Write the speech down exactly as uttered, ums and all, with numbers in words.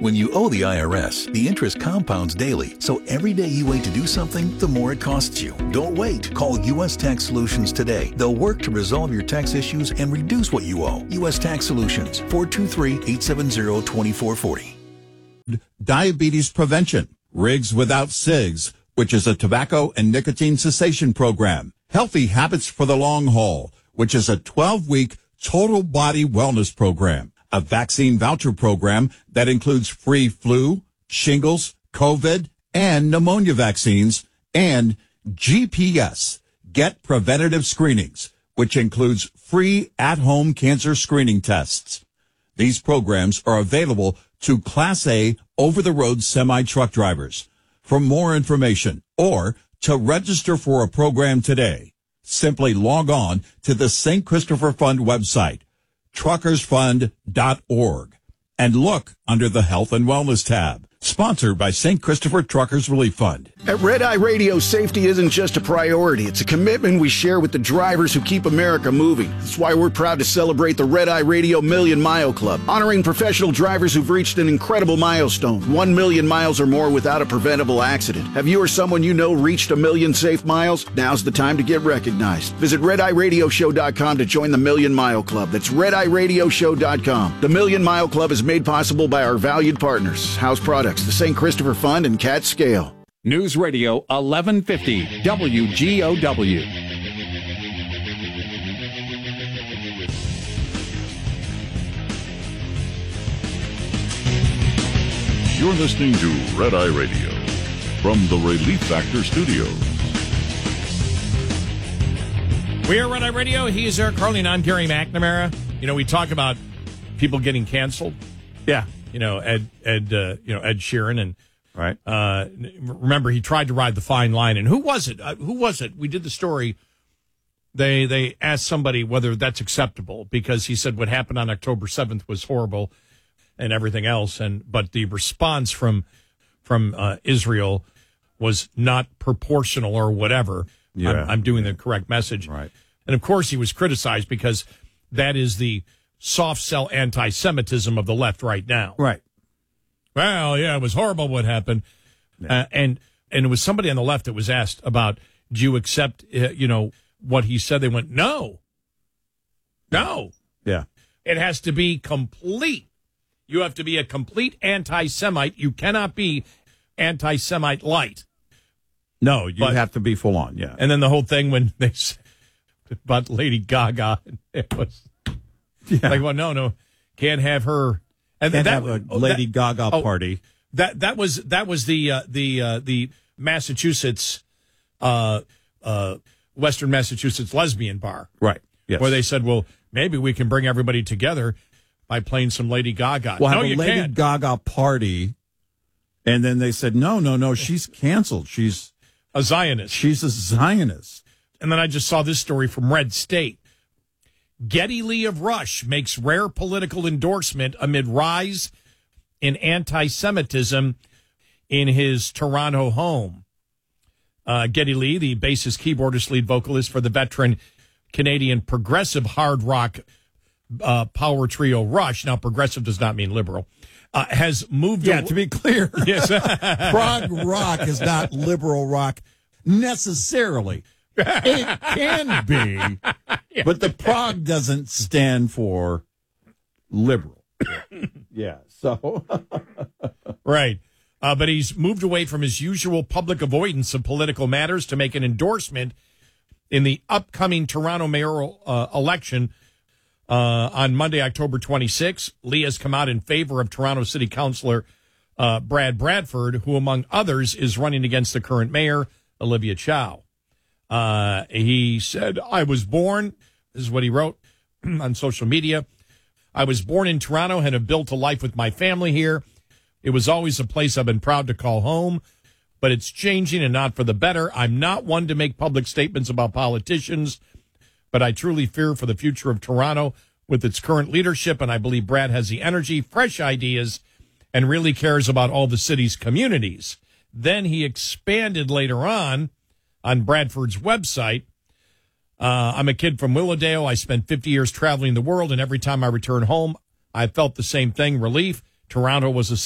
When you owe the I R S, the interest compounds daily, so every day you wait to do something, the more it costs you. Don't wait. Call U S Tax Solutions today. They'll work to resolve your tax issues and reduce what you owe. U S Tax Solutions, four two three, eight seven zero, two four four zero. Diabetes prevention, Rigs Without Cigs, which is a tobacco and nicotine cessation program. Healthy Habits for the Long Haul, which is a twelve-week total body wellness program. A vaccine voucher program that includes free flu, shingles, COVID, and pneumonia vaccines, and G P S, Get Preventative Screenings, which includes free at-home cancer screening tests. These programs are available to Class A over-the-road semi-truck drivers. For more information or to register for a program today, simply log on to the Saint Christopher Fund website, truckers fund dot org, and look under the Health and Wellness tab. Sponsored by Saint Christopher Truckers Relief Fund. At Red Eye Radio, safety isn't just a priority. It's a commitment we share with the drivers who keep America moving. That's why we're proud to celebrate the Red Eye Radio Million Mile Club, honoring professional drivers who've reached an incredible milestone, one million miles or more without a preventable accident. Have you or someone you know reached a million safe miles? Now's the time to get recognized. Visit red eye radio show dot com to join the Million Mile Club. That's red eye radio show dot com. The Million Mile Club is made possible by our valued partners, House Products, the Saint Christopher Fund, and Cat Scale. News Radio eleven fifty W G O W. You're listening to Red Eye Radio from the Relief Factor Studios. We are Red Eye Radio. He is Eric Carly, and I'm Gary McNamara. You know, we talk about people getting canceled. Yeah. You know, Ed, Ed, uh, you know, Ed Sheeran, and right. Uh, remember, he tried to ride the fine line. And who was it? Uh, who was it? We did the story. They they asked somebody whether that's acceptable because he said what happened on October seventh was horrible, and everything else. And but the response from from uh, Israel was not proportional or whatever. Yeah, I'm, I'm doing the correct message. Right. And of course, he was criticized because that is the soft sell anti-Semitism of the left right now. Right. Well, yeah, it was horrible what happened. Yeah. Uh, and and it was somebody on the left that was asked about, do you accept, uh, you know, what he said? They went, no. No. Yeah. It has to be complete. You have to be a complete anti-Semite. You cannot be anti-Semite light. No, you but, have to be full on, yeah. And then the whole thing when they said about Lady Gaga, it was... Yeah. Like, well, no, no, can't have her. And can't that, have a oh, Lady that, Gaga oh, party. That that was that was the uh, the uh, the Massachusetts, uh, uh, Western Massachusetts lesbian bar, right? Yes. Where they said, well, maybe we can bring everybody together by playing some Lady Gaga. We'll no, have a you Lady can't. Gaga party, and then they said, no, no, no, she's canceled. She's a Zionist. She's a Zionist. And then I just saw this story from Red State. Geddy Lee of Rush makes rare political endorsement amid rise in anti-Semitism in his Toronto home. Uh, Geddy Lee, the bassist, keyboardist, lead vocalist for the veteran Canadian progressive hard rock uh, power trio Rush, now progressive does not mean liberal, uh, has moved... Yeah, aw- to be clear, yes. prog rock is not liberal rock necessarily. It can be, yeah. But the prog doesn't stand for liberal. Yeah, so. Right. Uh, but he's moved away from his usual public avoidance of political matters to make an endorsement in the upcoming Toronto mayoral uh, election uh, on Monday, October twenty-sixth. Lee has come out in favor of Toronto City Councilor uh, Brad Bradford, who, among others, is running against the current mayor, Olivia Chow. Uh, he said, I was born, this is what he wrote on social media, I was born in Toronto and have built a life with my family here. It was always a place I've been proud to call home, but it's changing and not for the better. I'm not one to make public statements about politicians, but I truly fear for the future of Toronto with its current leadership, and I believe Brad has the energy, fresh ideas, and really cares about all the city's communities. Then he expanded later on on Bradford's website. Uh, I'm a kid from Willowdale. I spent fifty years traveling the world, and every time I return home, I felt the same thing, relief. Toronto was a